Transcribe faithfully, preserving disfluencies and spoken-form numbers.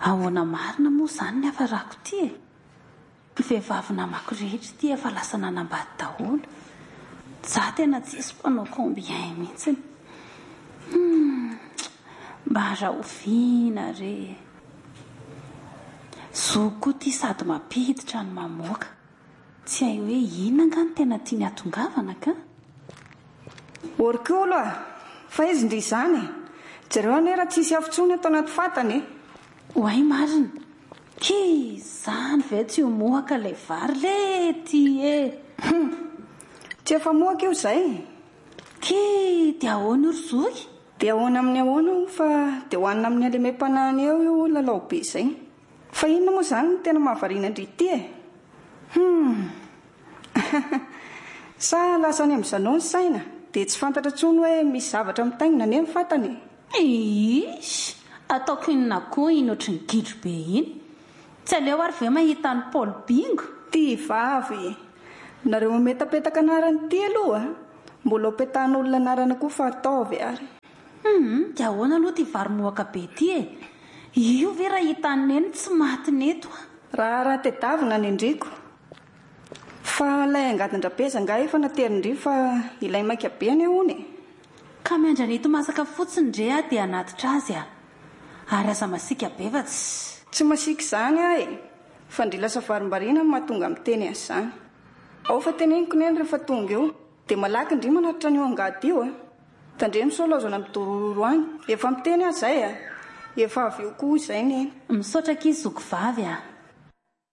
ahoana marina moa izany ny hafarako ty e. Ny vehivavy namako rehetra ty efa lasa nanambady daholo. Za tena tsisy mpanao combien mihitsy. Hmm, mba rahoviana re. Zoko ty sady mampiditra ny mamoaka. Tsy hay hoe inona nga ny tena tiany atongavana ka? Orikolo a, fa izy ndry izany. Jereo anera tsisy afontsony atao anaty fatany. Hoay marina. Ki izany ve tsy ho mohaka ilay vary lety e. Tsy efa mohaka io izay. Ki dia ahoana ry zoky? Dia ahoana amin'ny ahoana io fa dia hohanina amin'ny alemem-panahiny eo io lalao be izay. Fa inona moa izany no tena mahavariana indry ity e? Hmm. Sa lasa ny amin'izanao ny saina dia tsy fantatra intsony hoe misy zavatra mitaingina ny amin'ny fatany. Ish, ataoko inona koa iny ohatry ny gidro be iny. Tsy aleo ary ve mahita ny Paul Bingo? Ty vavy. Nareo metapetaka anarany ty aloha. Mbola petahan'olona anarana koa fa ataovy ary. Hmm, dia ahoana aloha ty vary mohaka be ty e. Io ve raha hitan'ny neny tsy maty neto? Raha raha tedavina ny Endriko. Fa ilay angadin-drapeza nga efa naterindry fa ilay maika be any ahony. Ka miandra nito masaka fotsiny ndre a dia anatitra azy a. Ary aza masika be fa tsy... Tsy masika izany ahy. Fa ndry lasa varim-bariana no mahatonga miteny azy izany. Ao fa teneniko neny rehefa tonga eo dia malaky ndry manatitra an'io angady io a. Tandre misolaozana midororo any. Efa miteny azy izay a. Efa avy eo koa izay neny. Misaotra k'izy zoko vavy a.